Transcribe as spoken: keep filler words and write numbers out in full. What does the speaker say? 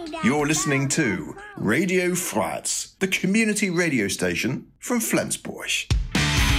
You're listening to Radio Flats, the community radio station from Flensburg.